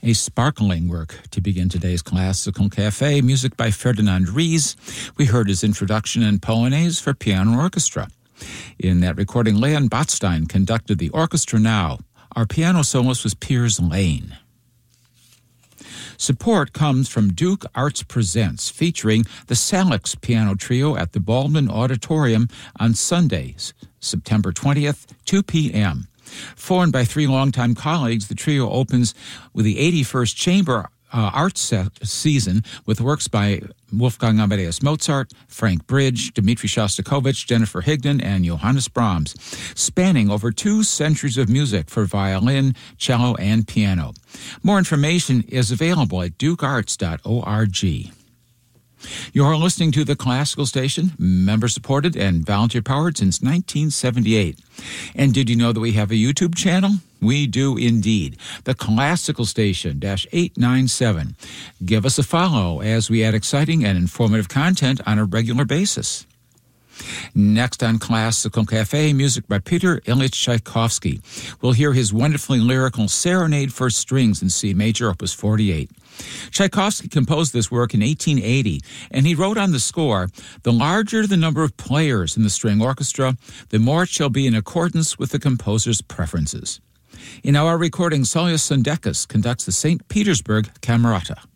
A sparkling work to begin today's Classical Cafe, music by Ferdinand Ries. We heard his introduction and Polonaise for piano and orchestra. In that recording, Leon Botstein conducted the orchestra now. Our piano soloist was Piers Lane. Support comes from Duke Arts Presents, featuring the Salix Piano Trio at the Baldwin Auditorium on Sundays, September 20th, 2 p.m. Formed by three longtime colleagues, the trio opens with the 81st Chamber Arts season with works by Wolfgang Amadeus Mozart, Frank Bridge, Dmitri Shostakovich, Jennifer Higdon, and Johannes Brahms, spanning over 2 centuries of music for violin, cello, and piano. More information is available at dukearts.org. You're listening to the Classical Station, member-supported and volunteer-powered since 1978. And did you know that we have a YouTube channel? We do indeed. The Classical Station -897. Give us a follow as we add exciting and informative content on a regular basis. Next on Classical Cafe, music by Peter Ilyich Tchaikovsky. We'll hear his wonderfully lyrical Serenade for Strings in C major, opus 48. Tchaikovsky composed this work in 1880, and he wrote on the score, "The larger the number of players in the string orchestra, the more it shall be in accordance with the composer's preferences." In our recording, Saulius Sandekis conducts the St. Petersburg Camerata.